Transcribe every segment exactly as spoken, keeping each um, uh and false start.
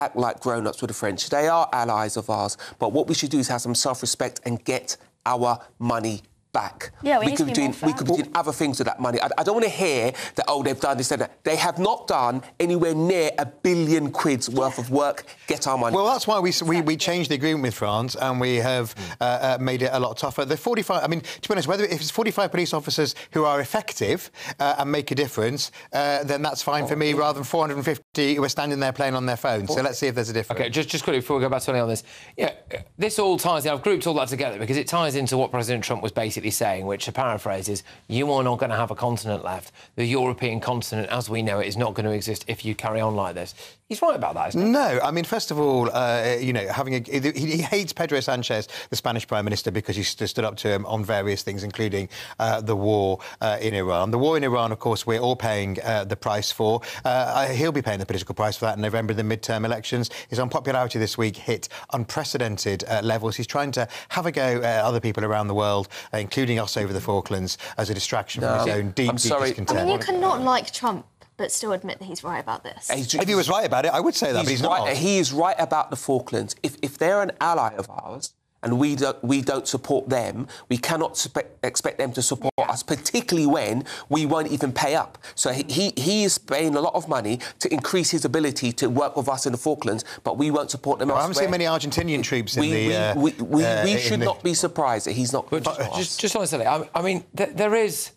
act like grown-ups with the French. They are allies of ours, but what we should do is have some self-respect and get our money back. Yeah, we, we need could to be be doing more we could be doing other things with that money. I, I don't want to hear that, oh, they've done this and that. They have not done anywhere near a billion quid's worth of work. Get our money. Well, that's why we we, we changed the agreement with France and we have uh, uh, made it a lot tougher. The forty-five. I mean, to be honest, whether if it's forty-five police officers who are effective uh, and make a difference, uh, then that's fine oh, for me. Rather than four hundred and fifty who are standing there playing on their phones. So let's see if there's a difference. OK, just just quickly before we go back to Tony on this, yeah, this all ties in. I've grouped all that together because it ties into what President Trump was basically saying, which paraphrases, you are not going to have a continent left. The European continent, as we know it, is not going to exist if you carry on like this. He's right about that, isn't he? No, I mean, first of all, uh, you know, having a... He, he hates Pedro Sanchez, the Spanish Prime Minister, because he st stood up to him on various things, including uh, the war uh, in Iran. The war in Iran, of course, we're all paying uh, the price for. Uh, he'll be paying the political price for that in November, the midterm elections. His unpopularity this week hit unprecedented uh, levels. He's trying to have a go at other people around the world, uh, including us over the Falklands, as a distraction no, from his own deep, I'm deep sorry. discontent. I mean, you cannot like Trump but still admit that he's right about this. He's, if he was right about it, I would say that, he's but he's right, not. He is right about the Falklands. If, if they're an ally of ours and we don't, we don't support them, we cannot expect them to support yeah. us, particularly when we won't even pay up. So he, he, he is paying a lot of money to increase his ability to work with us in the Falklands, but we won't support them well, elsewhere. I haven't seen many Argentinian troops we, in the... Uh, we we, we, uh, we should the... not be surprised that he's not... But just, just, just honestly, I, I mean, th there is...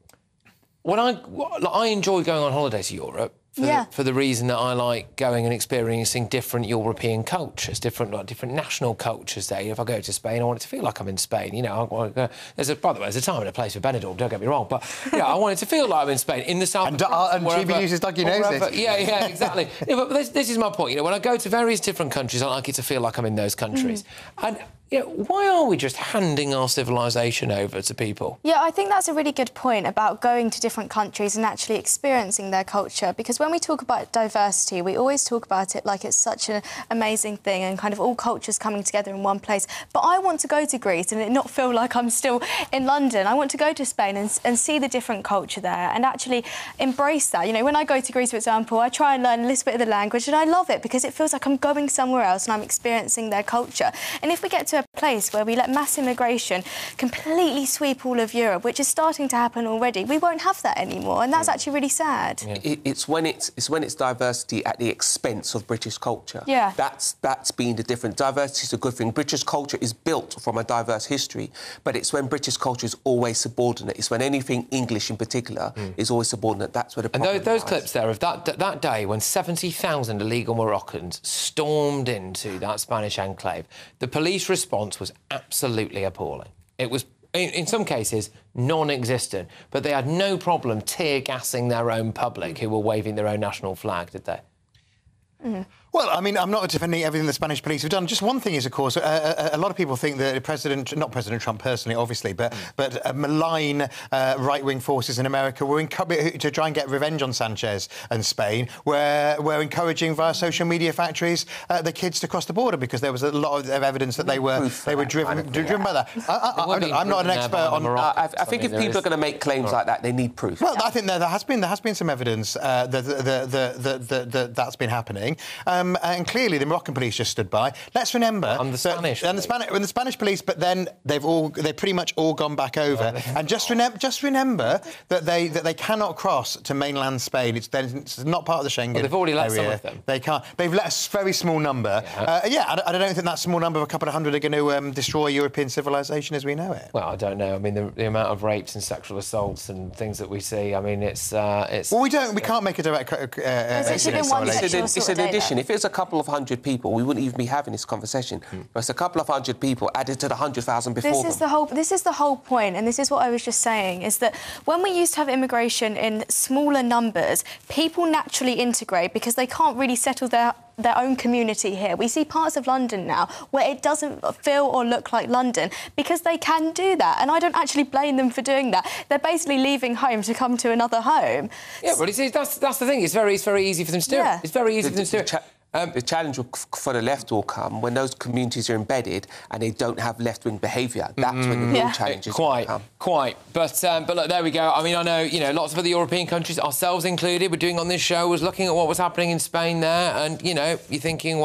When I... Like, I enjoy going on holiday to Europe, For, yeah. the, for the reason that I like going and experiencing different European cultures, different like different national cultures there. If I go to Spain, I want it to feel like I'm in Spain. You know, I want to go, there's a, by the way, there's a time and a place for Benidorm, don't get me wrong, but yeah, I want it to feel like I'm in Spain, in the south. And, uh, and G B News is Dougie knows it. Yeah, yeah, exactly. yeah, but this, this is my point. You know, when I go to various different countries, I like it to feel like I'm in those countries. Mm. And you know, why are we just handing our civilisation over to people? Yeah, I think that's a really good point about going to different countries and actually experiencing their culture, because when we talk about diversity, we always talk about it like it's such an amazing thing and kind of all cultures coming together in one place. But I want to go to Greece and it not feel like I'm still in London. I want to go to Spain and, and see the different culture there and actually embrace that. You know, when I go to Greece, for example, I try and learn a little bit of the language and I love it because it feels like I'm going somewhere else and I'm experiencing their culture. And if we get to a place where we let mass immigration completely sweep all of Europe, which is starting to happen already, we won't have that anymore, and that's actually really sad. Yeah. It, it's when it's it's when it's diversity at the expense of British culture. Yeah, that's that's been the difference. Diversity is a good thing. British culture is built from a diverse history, but it's when British culture is always subordinate. It's when anything English, in particular, mm. is always subordinate. That's where the problem. And those, those lies. clips there of that that day when seventy thousand illegal Moroccans stormed into that Spanish enclave, the police response was absolutely appalling. It was, in, in some cases, non-existent, but they had no problem tear-gassing their own public who were waving their own national flag, did they? Mm. Well, I mean, I'm not defending everything the Spanish police have done. Just one thing is, of course, uh, a, a lot of people think that President, not President Trump personally, obviously, but mm. but uh, malign uh, right-wing forces in America were to try and get revenge on Sanchez and Spain. Were were encouraging via social media factories uh, the kids to cross the border because there was a lot of evidence that they were they were driven kind of driven by that. I, I, I, I'm not an expert on. Uh, I, I think I mean, if people is... are going to make claims like that, they need proof. Well, yeah. I think there, there has been there has been some evidence uh, that, that, that, that, that, that that's been happening. Um, and clearly the Moroccan police just stood by. Let's remember... And the Spanish that, and the Spanish and the Spanish police, but then they've all they've pretty much all gone back over. Oh, and just remember, just remember that they that they cannot cross to mainland Spain. It's, it's not part of the Schengen. Well, they've already let area. some of them. They can't. They've let a very small number. Yeah, uh, yeah I, I don't think that small number of a couple of hundred are going to um, destroy European civilization as we know it. Well, I don't know. I mean, the, the amount of rapes and sexual assaults and things that we see. I mean, it's uh, it's. Well, we don't. We can't make a direct. Uh, uh, it's, it's, one it's, an, it's an addition. There. If it's a couple of hundred people, we wouldn't even be having this conversation. Hmm. But it's a couple of hundred people added to the hundred thousand before this them. is the whole. This is the whole point, and this is what I was just saying: is that when we used to have immigration in smaller numbers, people naturally integrate because they can't really settle their their own community here. We see parts of London now where it doesn't feel or look like London because they can do that, and I don't actually blame them for doing that. They're basically leaving home to come to another home. Yeah, but it's, that's that's the thing. It's very it's very easy for them to do. Yeah. It's very easy the, for them to do. Um, the challenge for the left will come when those communities are embedded and they don't have left-wing behaviour. That's mm, when the real yeah. challenge is Quite, come. quite. But, um, but look, there we go. I mean, I know, you know, lots of other European countries, ourselves included, we're doing on this show, was looking at what was happening in Spain there, and, you know, you're thinking,